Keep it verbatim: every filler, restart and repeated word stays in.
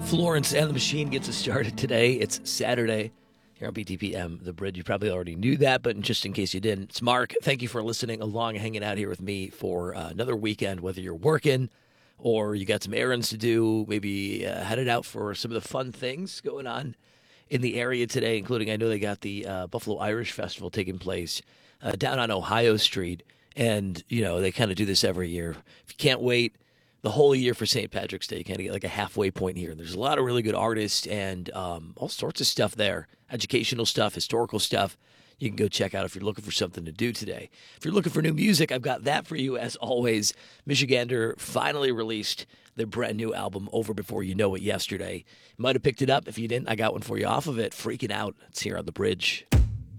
Florence and the Machine gets us started today. It's Saturday here on B T P M, The Bridge. You probably already knew that, but just in case you didn't, it's Mark. Thank you for listening along, hanging out here with me for uh, another weekend, whether you're working or you got some errands to do, maybe uh, headed out for some of the fun things going on in the area today, including I know they got the uh, Buffalo Irish Festival taking place uh, down on Ohio Street. And, you know, they kind of do this every year. If you can't wait the whole year for Saint Patrick's Day, you kind of get like a halfway point here. There's a lot of really good artists and um, all sorts of stuff there, educational stuff, historical stuff. You can go check out if you're looking for something to do today. If you're looking for new music, I've got that for you as always. Michigander finally released their brand new album, Over Before You Know It, yesterday. You might have picked it up. If you didn't, I got one for you off of it. Freaking Out. It's here on The Bridge.